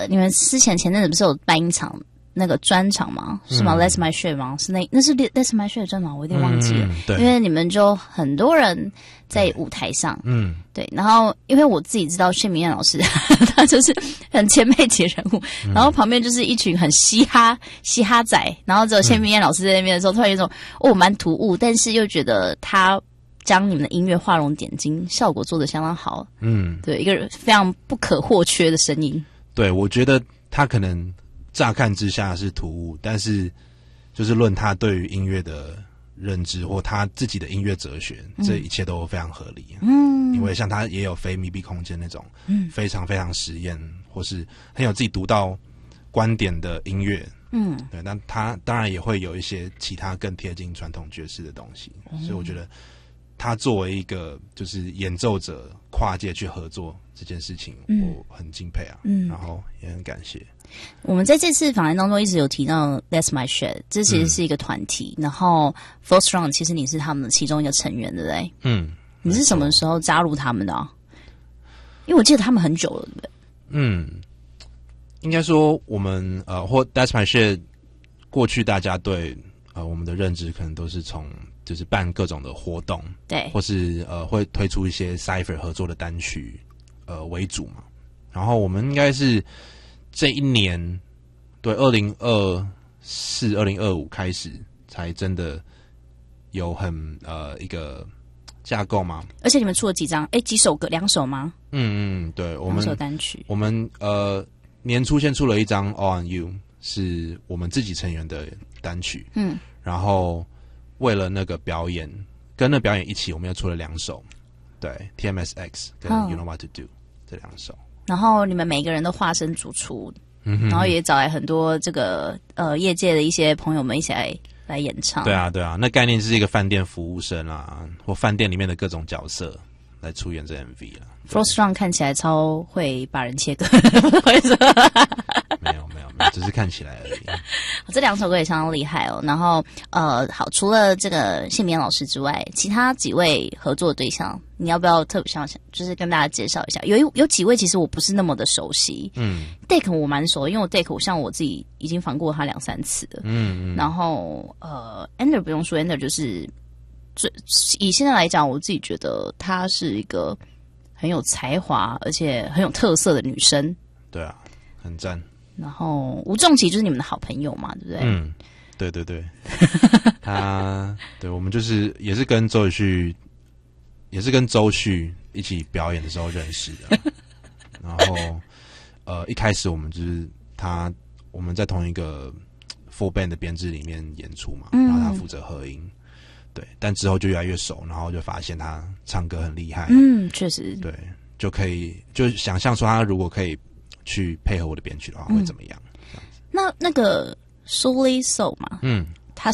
你们之前阵子不是有办一场那个专场吗？是吗？That's My Shit 吗？是那是 That's My Shit 的专场，我有点忘记了。 对， 因为你们就很多人在舞台上，对。然后因为我自己知道谢明燕老师，他就是很前辈级人物，然后旁边就是一群很嘻哈仔，然后只有谢明燕老师在那边的时候，突然有一种蛮突兀，但是又觉得他将你们的音乐画龙点睛，效果做得相当好。对，一个非常不可或缺的声音。 对，我觉得他可能乍看之下是突兀，但是就是论他对于音乐的认知或他自己的音乐哲学，这一切都非常合理。因为像他也有非密闭空间那种，非常非常实验或是很有自己独到观点的音乐。对，那他当然也会有一些其他更贴近传统爵士的东西，所以我觉得他作为一个就是演奏者跨界去合作这件事情，我很敬佩啊，然后也很感谢。 我们在这次访谈当中一直有提到 That's My Shit， 这其实是一个团体，然后 Four Strong 其实你是他们的其中一个成员，对不对？你是什么时候加入他们的啊？因为我记得他们很久了，对不对？ 应该说我们或 That's My Shit 过去大家对我们的认知可能都是从就是办各种的活动， 对， 或是会推出一些 Cypher 合作的单曲为主嘛。然后我们应该是这一年，对2024、2025开始才真的有很一个架构嘛。 而且你们出了几张？几首歌？2首吗？ 对，我们2 首单曲。我们年初先出了一张 All on You， 是我们自己成员的单曲。然后为了那个表演，跟那表演一起，我们又出了2首，对 ，TMSX 跟 You Know What to Do 这2首。 然后你们每个人都化身主厨，然后也找来很多这个业界的一些朋友们一起来演唱。 对啊，那概念是一个饭店服务生啊，或饭店里面的各种角色来出演这 MV 啊。 Four Strong 看起来超会把人切割， 没有，只是看起来而已。 这2首歌也相当厉害哦。然后好，除了这个谢明燕老师之外，其他几位合作对象，你要不要特别想就是跟大家介绍一下？有几位其实我不是那么的熟悉。Dake 我蛮熟的，因为我像我自己已经访过他2-3次了。然后Ender 不用说 ，Ender 就是以现在来讲，我自己觉得她是一个很有才华而且很有特色的女生。 对啊，很赞。 然后吴仲琪就是你们的好朋友嘛，对不对？ 对，对，我们就是也是跟周旭一起表演的时候认识的。然后一开始我们就是我们在同一个 full band 的编制里面演出嘛，然后他负责合音。对，但之后就越来越熟，然后就发现他唱歌很厉害。 确实。 对，就想象说他如果可以去配合我的编曲的话，会怎么样？ 那个 Sully Soul 嘛，他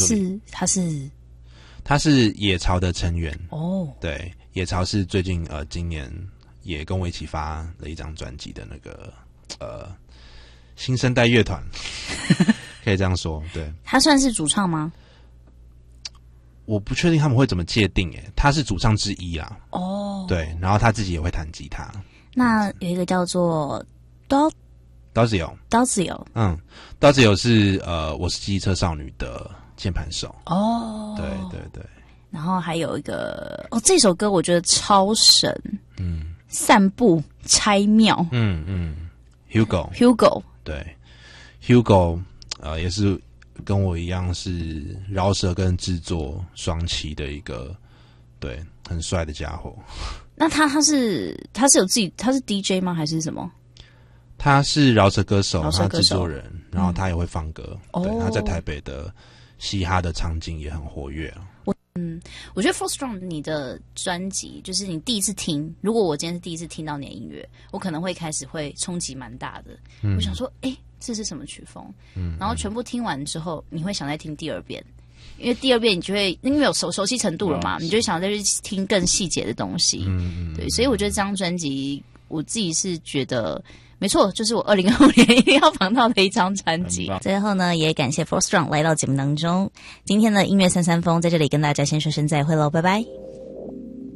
是野潮的成员哦。 对，野潮是最近今年也跟我一起发了一张专辑的那个新生代乐团，可以这样说。对， 他算是主唱吗？ 我不确定他们会怎么界定他是主唱之一啦。对，然后他自己也会弹吉他。那有一个叫做 Dazio， Dazio 是我是机车少女的键盘手。对。 然后还有一个这首歌我觉得超神，散步拆庙。Hugo 对 Hugo 也是跟我一样是饶舌跟制作双栖的一个对很帅的家伙。 那他是有自己，他是 DJ 吗还是什么？ 他是饶舌歌手，他制作人，然后他也会放歌。对，他在台北的嘻哈的场景也很活跃啊。 我觉得 Four Strong 你的专辑，就是你第一次听，如果我今天是第一次听到你的音乐，我可能会开始会冲击蛮大的。我想说，这是什么曲风？然后全部听完之后，你会想再听第2遍，因为第2遍你就会因为有熟悉程度了嘛，你就会想再去听更细节的东西。对，所以我觉得这张专辑，我自己是觉得。没错，就是我2025年一定要访到的一张专辑。最后呢，也感谢 Four Strong 来到节目当中。今天的音乐33风在这里跟大家先说声再会喽，拜拜。